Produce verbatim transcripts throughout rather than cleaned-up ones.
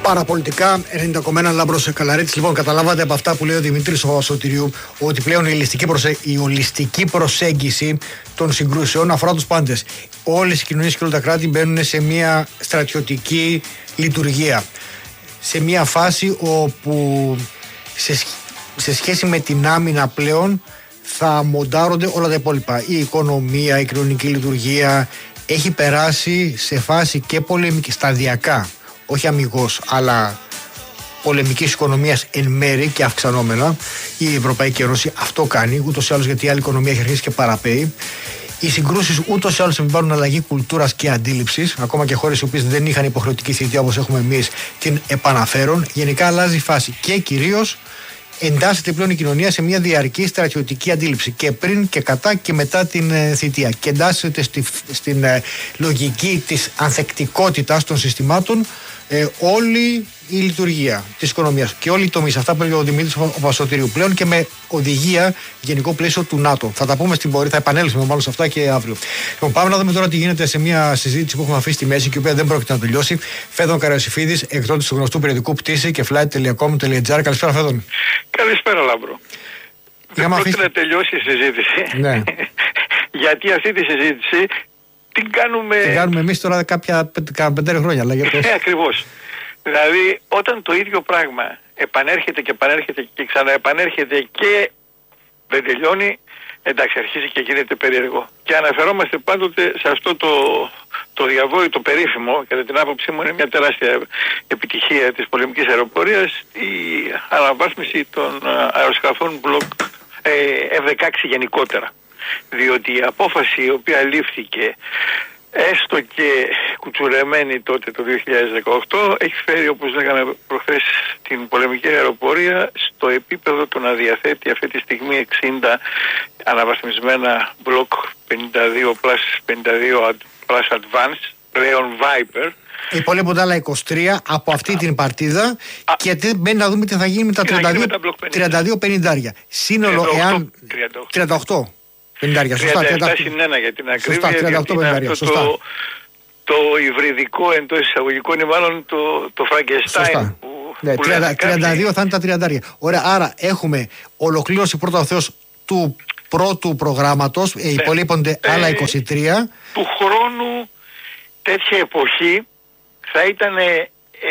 Παραπολιτικά, ενενήντα κόμμα ένα Λάμπρος Καλαρίτης. Λοιπόν, καταλάβατε από αυτά που λέει ο Δημήτρης ο Σωτηριού ότι πλέον η ολιστική, προσε... η ολιστική προσέγγιση των συγκρούσεων αφορά τους πάντες. Όλες οι κοινωνίες και όλα τα κράτη μπαίνουν σε μια στρατιωτική λειτουργία. Σε μια φάση όπου σε, σε σχέση με την άμυνα πλέον θα μοντάρονται όλα τα υπόλοιπα. Η οικονομία, η κοινωνική λειτουργία έχει περάσει σε φάση και πολεμική, σταδιακά. Όχι αμιγώς, αλλά πολεμικής οικονομίας εν μέρη και αυξανόμενα. Η Ευρωπαϊκή Ένωση αυτό κάνει, ούτως ή άλλως, γιατί η άλλη οικονομία έχει αρχίσει και παραπέει. Οι συγκρούσεις ούτως ή άλλως επιβάλλουν αλλαγή κουλτούρας και αντίληψης. Ακόμα και χώρες οι οποίες δεν είχαν υποχρεωτική θητεία όπως έχουμε εμείς την επαναφέρουν. Γενικά αλλάζει η φάση και κυρίως εντάσσεται πλέον η κοινωνία σε μια διαρκή στρατιωτική αντίληψη και πριν και κατά και μετά την ε, θητεία. Και εντάσσεται στη, στην ε, λογική της ανθεκτικότητας των συστημάτων ε, όλη η λειτουργία της οικονομίας και όλοι οι τομείς. Αυτά που έλεγε ο Δημήτρης ο Πασωτήριου πλέον και με οδηγία γενικό πλαίσιο του ΝΑΤΟ. Θα τα πούμε στην πορεία, θα επανέλθουμε μάλλον σε αυτά και αύριο. Λοιπόν, πάμε να δούμε τώρα τι γίνεται σε μια συζήτηση που έχουμε αφήσει στη μέση και η οποία δεν πρόκειται να τελειώσει. Φέδων Καραϊοσυφίδης, εκδότης του γνωστού περιοδικού Πτήση και flight τελεία com τελεία τζι άρ. Καλησπέρα, Φέδων. Καλησπέρα, Λάμπρο. Δεν πρόκειται αφήσει... να τελειώσει η συζήτηση. Ναι. Γιατί αυτή τη συζήτηση την κάνουμε. Την κάνουμε εμείς τώρα κάποια πέντε χρόνια. Ε, ακριβώς. Δηλαδή, όταν το ίδιο πράγμα επανέρχεται και επανέρχεται και ξαναεπανέρχεται και δεν τελειώνει, εντάξει, αρχίζει και γίνεται περίεργο. Και αναφερόμαστε πάντοτε σε αυτό το, το διαβόητο περίφημο, κατά την άποψή μου είναι μια τεράστια επιτυχία της πολεμικής αεροπορίας, η αναβάθμιση των αεροσκαφών Block ε, εφ δεκαέξι γενικότερα. Διότι η απόφαση η οποία λήφθηκε έστω και κουτσουρεμένη τότε το δύο χιλιάδες δεκαοκτώ έχει φέρει, όπως λέγαμε προχθές, την πολεμική αεροπορία στο επίπεδο του να διαθέτει αυτή τη στιγμή εξήντα αναβαθμισμένα Block πενήντα δύο plus Advance, πλέον Viper. Υπολείπονται άλλα είκοσι τρία από αυτή την παρτίδα. Α, και μπαίνει να δούμε τι θα γίνει με τα τριάντα δύο πενήντα. Σύνολο εάν. τριάντα οκτώ πενήντα, σωστά. τριάντα επτά συν ένα για την ακρίβεια. τριάντα οκτώ πενήντα, σωστά. Το, το υβριδικό εντός εισαγωγικών ή μάλλον το, το Frankenstein. Που, ναι, που τριάντα, τριάντα δύο θα είναι τα τριάντα. Ωραία, άρα έχουμε ολοκλήρωση πρώτα ο Θεός του πρώτου προγράμματος. Ναι. Υπολείπονται ε, άλλα είκοσι τρία. Του χρόνου τέτοια εποχή θα ήταν. Ε,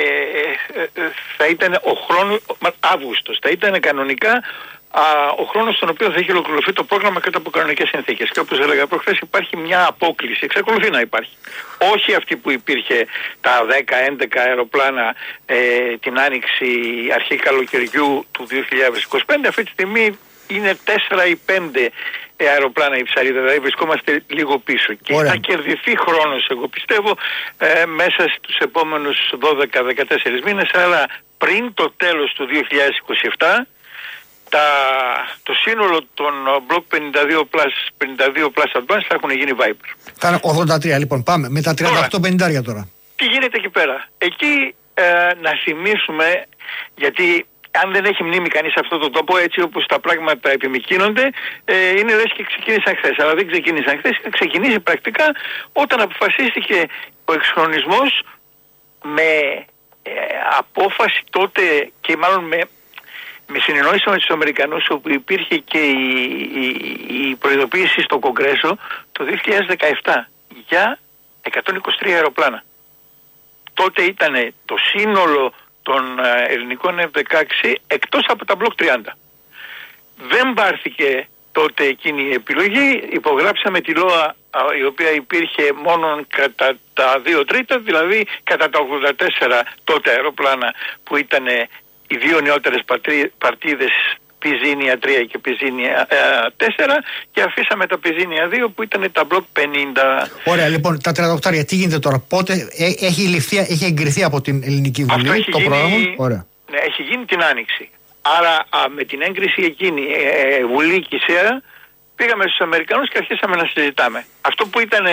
ε, θα ήταν ο χρόνος Αύγουστος. Θα ήταν κανονικά Α, ο χρόνος στον οποίο θα έχει ολοκληρωθεί το πρόγραμμα κάτω από κανονικές συνθήκες. Και όπως έλεγα προχθές, υπάρχει μια απόκληση, εξακολουθεί να υπάρχει. Όχι αυτή που υπήρχε τα δέκα έντεκα αεροπλάνα ε, την άνοιξη αρχή καλοκαιριού του δύο χιλιάδες είκοσι πέντε. Αυτή τη στιγμή είναι τέσσερα ή πέντε αεροπλάνα η ψαρίδα, δηλαδή βρισκόμαστε λίγο πίσω. Και Ωραία. θα κερδιθεί χρόνος, εγώ πιστεύω, ε, μέσα στους επόμενους δώδεκα με δεκατέσσερις μήνες, αλλά πριν το τέλος του δύο χιλιάδες είκοσι επτά. Τα, το σύνολο των Block πενήντα δύο plus Advance θα έχουν γίνει Viper. Θα είναι ογδόντα τρία, λοιπόν, πάμε με τα τριάντα οκτώ πενήντα τώρα. Τι γίνεται εκεί πέρα? Εκεί ε, να θυμίσουμε, γιατί αν δεν έχει μνήμη κανείς σε αυτόν τον τόπο, έτσι όπως τα πράγματα επιμικρύνονται, ε, είναι λες και ξεκίνησαν χθες. Αλλά δεν ξεκίνησαν χθες, ξεκινήσει πρακτικά όταν αποφασίστηκε ο εξχρονισμός με ε, απόφαση τότε και μάλλον με με συνεννόηση με τους Αμερικανούς, όπου υπήρχε και η, η, η προειδοποίηση στο Κογκρέσο το δύο χιλιάδες δεκαεπτά για εκατόν είκοσι τρία αεροπλάνα. Τότε ήταν το σύνολο των ελληνικών εφ δεκαέξι εκτός από τα Block τριάντα. Δεν πάρθηκε τότε εκείνη η επιλογή, υπογράψαμε τη ΛΟΑ η οποία υπήρχε μόνο κατά τα δύο τρίτα, δηλαδή κατά τα ογδόντα τέσσερα τότε αεροπλάνα που ήταν οι δύο νεότερες παρτίδες Πιζίνια τρία και Πιζίνια τέσσερα και αφήσαμε τα Πιζίνια δύο που ήταν τα Block πενήντα. Ωραία, λοιπόν, τα τριάντα οκτώ, τι γίνεται τώρα? Πότε ε, έχει, ληφθεί, έχει εγκριθεί από την Ελληνική Βουλή το γίνει, πρόγραμμα? Ωραία. Ναι, έχει γίνει την Άνοιξη. Άρα α, με την έγκριση εκείνη ε, Βουλή και ΣΕΑ πήγαμε στους Αμερικανούς και αρχίσαμε να συζητάμε. Αυτό που ήταν...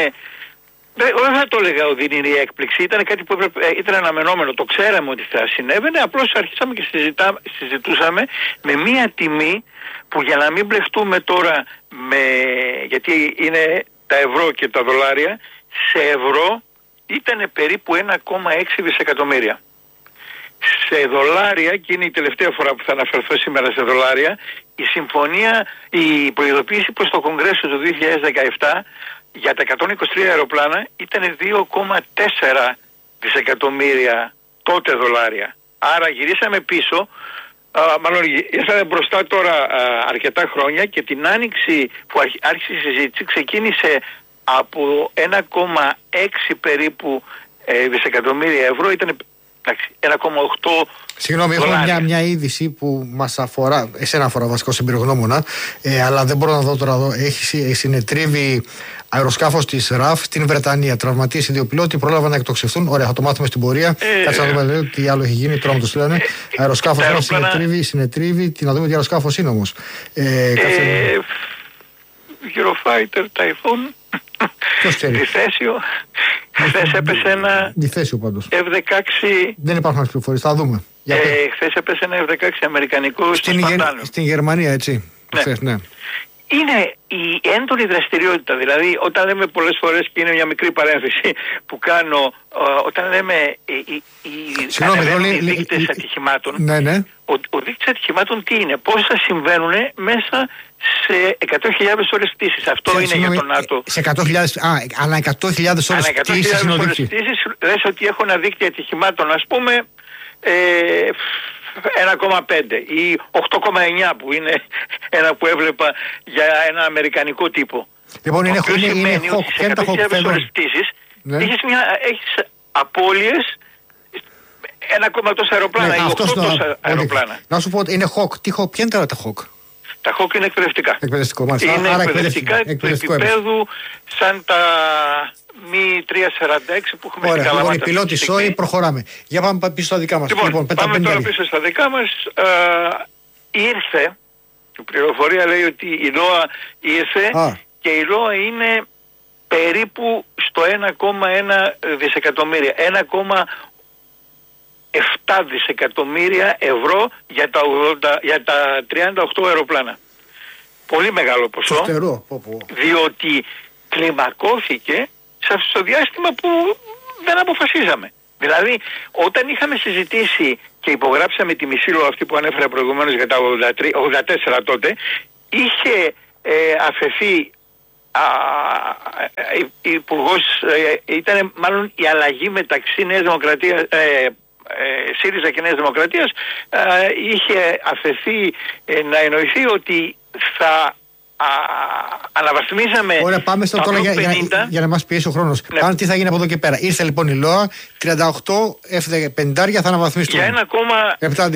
Δεν θα το έλεγα οδυνηρή έκπληξη, ήταν κάτι που έπρεπε, ήταν αναμενόμενο, το ξέραμε ότι θα συνέβαινε, απλώς αρχίσαμε και συζητά, συζητούσαμε με μία τιμή που, για να μην μπλεχτούμε τώρα με, γιατί είναι τα ευρώ και τα δολάρια, σε ευρώ ήταν περίπου ένα κόμμα έξι δισεκατομμύρια. σε δολάρια, και είναι η τελευταία φορά που θα αναφερθώ σήμερα σε δολάρια, η συμφωνία, η προειδοποίηση προς το Κογκρέσο του δύο χιλιάδες δεκαεπτά για τα εκατόν είκοσι τρία αεροπλάνα ήταν δύο κόμμα τέσσερα δισεκατομμύρια τότε δολάρια. Άρα γυρίσαμε πίσω, α, μάλλον ήρθαμε μπροστά τώρα α, αρκετά χρόνια, και την άνοιξη που άρχισε η συζήτηση ξεκίνησε από ένα κόμμα έξι περίπου ε, δισεκατομμύρια ευρώ, ήταν ένα κόμμα οκτώ. Συγγνώμη, έχω μια, μια είδηση που μας αφορά, εσένα αφορά βασικό συμπειρογνώμονα, ε, αλλά δεν μπορώ να δω τώρα εδώ. Έχει συνετρίβει αεροσκάφος της ΡΑΦ στην Βρετανία. Τραυματίες οι δύο πιλότοι, πρόλαβαν να εκτοξευθούν. Ωραία, θα το μάθουμε στην πορεία. Ε, Κάτσε να δούμε τι άλλο έχει γίνει. Τώρα μου το στείλανε. Ε, αεροσκάφος ε, συνετρίβει, συνετρίβει. Τι να δούμε τι αεροσκάφος είναι όμως. Ε, ε, Eurofighter Typhoon. Διθέσιο. Χθες έπεσε ένα Διθέσιο πάντως. εφ δεκαέξι. Δεν υπάρχουν άλλες πληροφορίες, θα δούμε. Ε, χθες έπεσε ένα εφ δεκαέξι αμερικανικό στην, γε... στην Γερμανία, έτσι. Ναι. Χθες, ναι. Είναι η έντονη δραστηριότητα. Δηλαδή, όταν λέμε πολλές φορές, και είναι μια μικρή παρένθεση που κάνω, όταν λέμε οι, οι, ανεβαίνουν οι δείκτες λ... ατυχημάτων, ναι, ναι. Ο, ο δείκτης ατυχημάτων τι είναι? Πόσα συμβαίνουν μέσα σε εκατό χιλιάδες ώρες πτήσης. Αυτό και, είναι συγνώμη, για τον ΝΑΤΟ. Σε εκατό χιλιάδες, α, ανά εκατό χιλιάδες ώρες πτήσης είναι ο δείκτης. Λες ότι έχω ένα δείκτη ατυχημάτων, ας πούμε, ε, ένα κόμμα πέντε ή οκτώ κόμμα εννιά που είναι ένα που έβλεπα για ένα αμερικανικό τύπο. Λοιπόν, είναι χοκ. Είναι χοκ. Σε εκατό χιλιάδες ώρες πτήσης έχεις, έχεις απώλειες ένα κόμμα τόσα αεροπλάνα, ναι, ή οκτώ τόσα αεροπλάνα. Να σου πω, είναι χοκ. Τι χοκ, ποια είναι τώρα τα χοκ? Τα χοκ είναι εκπαιδευτικά. Εκπαιδευτικό, μάλιστα. Είναι άρα εκπαιδευτικά του επίπεδου σαν τα μη τριακόσια σαράντα έξι που έχουμε στην Καλαμάτα. Λοιπόν, οι πιλότοι σόι, προχωράμε. Για πάμε πίσω στα δικά μας. Λοιπόν, λοιπόν πάμε τώρα πίσω στα δικά μας. Α, ήρθε, η πληροφορία λέει ότι η ΛΟΑ ήρθε Α. και η ΛΟΑ είναι περίπου στο ένα κόμμα ένα δισεκατομμύρια. ένα κόμμα επτά δισεκατομμύρια ευρώ για τα, ογδόντα, για τα τριάντα οκτώ αεροπλάνα. Πολύ μεγάλο ποσό. Φτερό, πω, πω. Διότι κλιμακώθηκε σε αυτό το διάστημα που δεν αποφασίζαμε. Δηλαδή, όταν είχαμε συζητήσει και υπογράψαμε τη μισήλο αυτή που ανέφερα προηγουμένως για τα ογδόντα τρία, ογδόντα τέσσερα τότε, είχε ε, αφαιθεί α, η υπουργός, ε, ήταν μάλλον η αλλαγή μεταξύ Νέας Δημοκρατίας, ε, ε, ΣΥΡΙΖΑ και Νέας Δημοκρατίας, ε, είχε αφαιθεί ε, να εννοηθεί ότι θα Α, αναβαθμίζαμε. Ωραία, πάμε στο τώρα για, για, για να μας πιέσει ο χρόνος. Ναι. Πάμε τι θα γίνει από εδώ και πέρα. Ήρθε λοιπόν η ΛΟΑ, τριάντα οκτώ εφ πενήντα θα αναβαθμίσουν. Για ένα κόμμα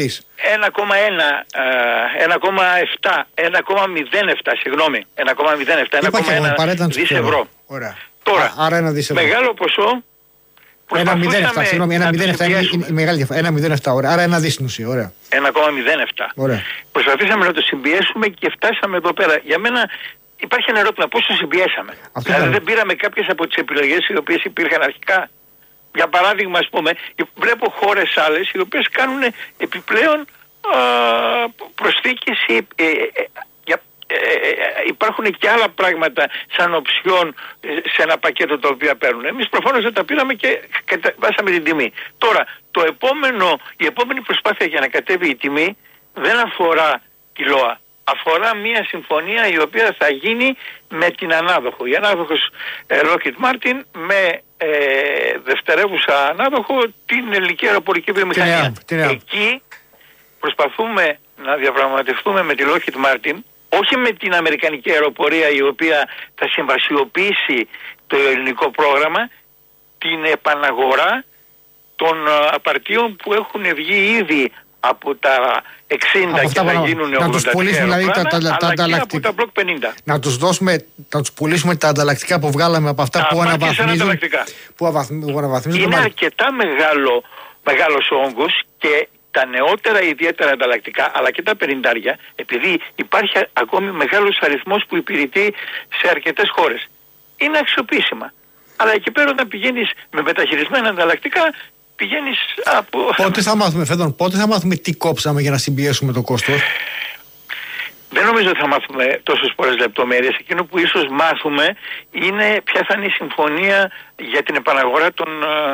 επτά, ένα κόμμα μηδέν επτά, συγγνώμη. ένα κόμμα μηδέν επτά, ένα κόμμα ένα δις ευρώ. Ωραία. Τώρα, Α, άρα ένα δις ευρώ. Μεγάλο ποσό. ένα μηδέν επτά, συγγνώμη, ένα μηδέν επτά είναι η μεγάλη διαφορά. ένα μηδέν επτά, ωραία. Άρα ένα δις στην ουσία, ωραία. ένα κόμμα μηδέν επτά. Ωραία. Προσπαθήσαμε να το συμπιέσουμε και φτάσαμε εδώ πέρα. Για μένα υπάρχει ένα ερώτημα, πώς το συμπιέσαμε? Αυτό δηλαδή ήταν. Δεν πήραμε κάποιες από τις επιλογές οι οποίες υπήρχαν αρχικά. Για παράδειγμα, ας πούμε, βλέπω χώρες άλλες οι οποίες κάνουν επιπλέον α, προσθήκες ή, ε, ε, για, ε, ε, υπάρχουν και άλλα πράγματα σαν οψιόν σε ένα πακέτο τα οποία παίρνουν. Εμείς προφανώς δεν τα πήραμε και βάσαμε την τιμή. Τώρα, το επόμενο, η επόμενη προσπάθεια για να κατέβει η τιμή δεν αφορά τη ΛΟΑ. Αφορά μια συμφωνία η οποία θα γίνει με την ανάδοχο. Η ανάδοχος ε, Lockheed Martin με ε, δευτερεύουσα ανάδοχο την ελληνική αεροπορική βιομηχανία. Εκεί προσπαθούμε να διαπραγματευτούμε με τη Lockheed Martin, όχι με την αμερικανική αεροπορία η οποία θα συμβασιοποιήσει το ελληνικό πρόγραμμα, την επαναγορά των απαρτίων που έχουν βγει ήδη από τα εξήντα και θα γίνουν ογδόντα τρία δηλαδή, τα, τα, τα, αλλά τα, και από τα μπλοκ πενήντα. Να τους δώσουμε, να τους πουλήσουμε τα ανταλλακτικά που βγάλαμε από αυτά που αναβαθμίζουν. Που αναβαθμίζουν. Είναι αρκετά μεγάλο, μεγάλος ο όγκος και τα νεότερα ιδιαίτερα ανταλλακτικά, αλλά και τα πενηντάρια, επειδή υπάρχει ακόμη μεγάλος αριθμός που υπηρετεί σε αρκετές χώρες, είναι αξιοποιήσιμα. Αλλά εκεί πέρα όταν πηγαίνεις με μεταχειρισμένα ανταλλακτικά, πηγαίνεις από... Πότε θα μάθουμε, Φέδων, πότε θα μάθουμε τι κόψαμε για να συμπιέσουμε το κόστος? Δεν νομίζω ότι θα μάθουμε τόσες πολλές λεπτομέρειες. Εκείνο που ίσως μάθουμε είναι ποια θα είναι η συμφωνία για την επαναγορά των,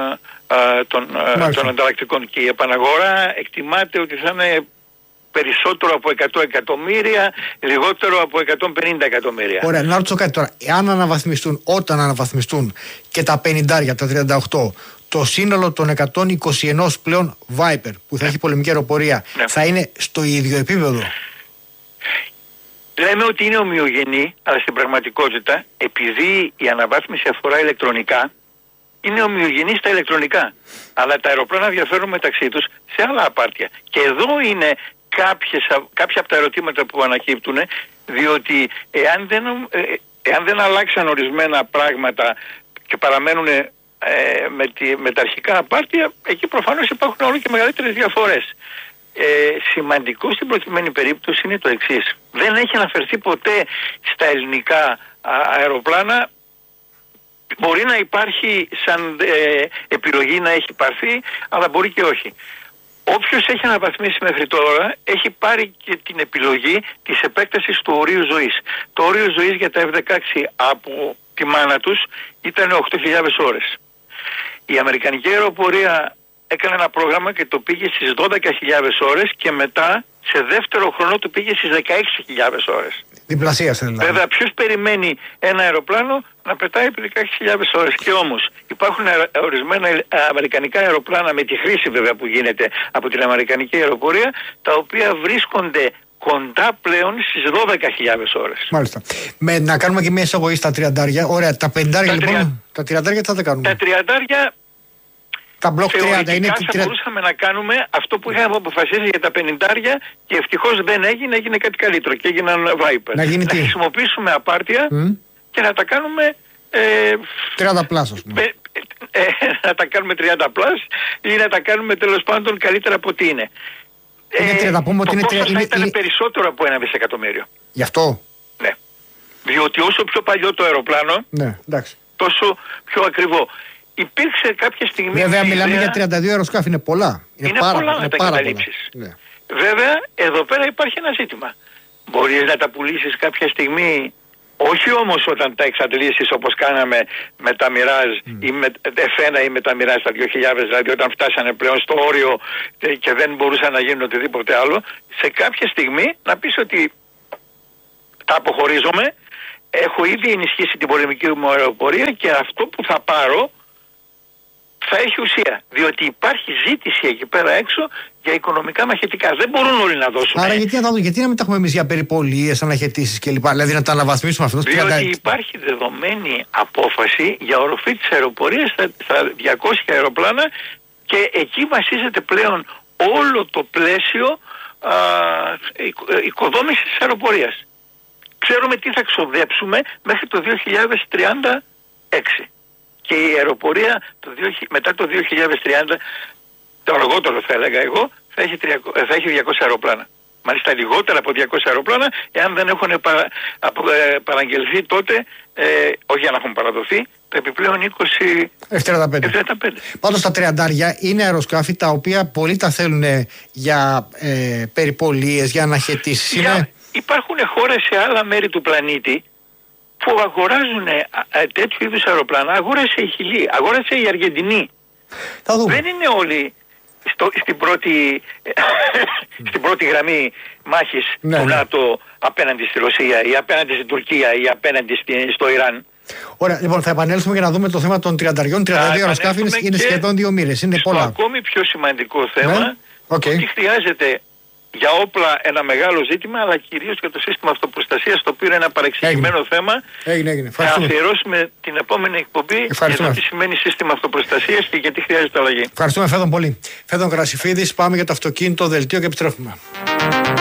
α, των, α, των ανταλλακτικών. Και η επαναγορά εκτιμάται ότι θα είναι περισσότερο από εκατό εκατομμύρια, λιγότερο από εκατόν πενήντα εκατομμύρια. Ωραία, να ρωτήσω κάτι τώρα. Εάν αναβαθμιστούν, όταν αναβαθμιστούν και τα πενήντα, τα τριάντα οκτώ, το σύνολο των εκατόν είκοσι ένα πλέον Viper που θα έχει πολεμική αεροπορία, ναι, θα είναι στο ίδιο επίπεδο? Λέμε ότι είναι ομοιογενή, αλλά στην πραγματικότητα, επειδή η αναβάθμιση αφορά ηλεκτρονικά, είναι ομοιογενή στα ηλεκτρονικά. Αλλά τα αεροπλάνα διαφέρουν μεταξύ τους σε άλλα απάρτια. Και εδώ είναι κάποιες, κάποια από τα ερωτήματα που ανακύπτουν, διότι εάν δεν, ε, εάν δεν αλλάξαν ορισμένα πράγματα και παραμένουν ε, με, τη, με τα αρχικά απάρτια, εκεί προφανώς υπάρχουν όλο και μεγαλύτερες διαφορές. Ε, σημαντικό στην προκειμένη περίπτωση είναι το εξής. Δεν έχει αναφερθεί ποτέ στα ελληνικά αεροπλάνα. Μπορεί να υπάρχει σαν ε, επιλογή να έχει πάρθει, αλλά μπορεί και όχι. Όποιος έχει αναβαθμίσει μέχρι τώρα έχει πάρει και την επιλογή της επέκτασης του ορίου ζωής. Το όριο ζωής για τα εφ δεκαέξι από τη μάνα τους ήταν οκτώ χιλιάδες ώρες. Η Αμερικανική αεροπορία έκανε ένα πρόγραμμα και το πήγε στις δώδεκα χιλιάδες ώρες και μετά σε δεύτερο χρόνο το πήγε στις δεκαέξι χιλιάδες ώρες. Διπλασίασε δηλαδή. Βέβαια, ποιος περιμένει ένα αεροπλάνο να πετάει επί δεκαέξι χιλιάδες ώρες? Και όμως υπάρχουν ορισμένα αμερικανικά αεροπλάνα, με τη χρήση βέβαια που γίνεται από την Αμερικανική αεροπορία, τα οποία βρίσκονται κοντά πλέον στις δώδεκα χιλιάδες ώρες. Μάλιστα. Με, να κάνουμε και μια εισαγωγή στα τριαντάρια. Ωραία, τα πεντάρια λοιπόν. τρία... Τα τριαντάρια τι θα τα κάνουμε? Τα τριαντάρια. Τα μπλοκ τριάντα είναι. Θα τριάντα... μπορούσαμε να κάνουμε αυτό που είχαμε αποφασίσει για τα πενηντάρια και ευτυχώς δεν έγινε, έγινε κάτι καλύτερο και έγιναν Viper. Να, γίνει να τι? χρησιμοποιήσουμε απάρτια mm. και να τα κάνουμε ε, τριάντα πλάς, ας πούμε. Ε, ε, να τα κάνουμε τριάντα πλάς ή να τα κάνουμε τέλος πάντων καλύτερα από ό,τι είναι. Είναι ε, το πούμε ότι είναι κόστος θα ήταν είναι... περισσότερο από ένα δισεκατομμύριο. Γι' αυτό? Ναι. Διότι όσο πιο παλιό το αεροπλάνο, ναι, εντάξει, τόσο πιο ακριβό. Υπήρξε κάποια στιγμή. Βέβαια, μιλάμε ιδέα... για τριάντα δύο αεροσκάφη, είναι πολλά. Είναι, είναι πάρα, πολλά είναι τα καταλήψεις. Ναι. Βέβαια, εδώ πέρα υπάρχει ένα ζήτημα. Μπορείς να τα πουλήσεις κάποια στιγμή, όχι όμως όταν τα εξαντλήσεις όπως κάναμε με τα Mirage mm. ή με εφ ένα ή με τα Mirage τα δύο χιλιάδες, δηλαδή όταν φτάσανε πλέον στο όριο και δεν μπορούσαν να γίνουν οτιδήποτε άλλο, σε κάποια στιγμή να πεις ότι τα αποχωρίζομαι, έχω ήδη ενισχύσει την πολεμική μου αεροπορία και αυτό που θα πάρω θα έχει ουσία. Διότι υπάρχει ζήτηση εκεί πέρα έξω για οικονομικά μαχητικά. Δεν μπορούν όλοι να δώσουν. Άρα γιατί να, δω, γιατί να μην τα έχουμε εμείς για περιπολίες, αναχαιτήσεις κλπ. Δηλαδή να τα αναβαθμίσουμε αυτό. Διότι τριάντα... υπάρχει δεδομένη απόφαση για οροφή της αεροπορίας στα, στα διακόσια αεροπλάνα και εκεί βασίζεται πλέον όλο το πλαίσιο α, οικοδόμησης της αεροπορίας. Ξέρουμε τι θα ξοδέψουμε μέχρι το δύο χιλιάδες τριάντα έξι. Και η αεροπορία το, μετά το δύο χιλιάδες τριάντα, το αργότερο θα έλεγα εγώ, θα έχει, τριακόσια, θα έχει διακόσια αεροπλάνα. Μάλιστα λιγότερα από διακόσια αεροπλάνα, εάν δεν έχουν παρα, απο, ε, παραγγελθεί τότε, ε, όχι για να έχουν παραδοθεί, τα επιπλέον είκοσι εφ τριάντα πέντε. Πάντως τα τριαντάρια είναι αεροσκάφη τα οποία πολλοί τα θέλουν για ε, περιπολίες, για αναχαιτήσεις. Για, είναι... Υπάρχουν χώρες σε άλλα μέρη του πλανήτη που αγοράζουν α, τέτοιου είδους αεροπλάνα. Αγόρασε η Χιλή, αγόρασε η Αργεντινή. Δεν είναι όλοι στο, στην, πρώτη, στην πρώτη γραμμή μάχης ναι, του ΝΑΤΟ ναι. απέναντι στη Ρωσία ή απέναντι στην Τουρκία ή απέναντι στη, στο Ιράν. Ωραία, λοιπόν, θα επανέλθουμε για να δούμε το θέμα των τριανταριών. τριάντα δύο αεροσκάφη είναι, είναι σχεδόν δύο μοίρες. Είναι πολλά. Το ακόμη πιο σημαντικό θέμα, ναι. okay. ότι χρειάζεται για όπλα ένα μεγάλο ζήτημα, αλλά κυρίως για το σύστημα αυτοπροστασίας, το οποίο είναι ένα παρεξηγημένο έγινε. θέμα. Έγινε, έγινε. Θα αφιερώσουμε την επόμενη εκπομπή για το τι σημαίνει σύστημα αυτοπροστασίας και γιατί χρειάζεται αλλαγή. Ευχαριστούμε, Φέδων, πολύ. Φέδων Γρασιφίδης, πάμε για το αυτοκίνητο δελτίο και επιστρέφουμε.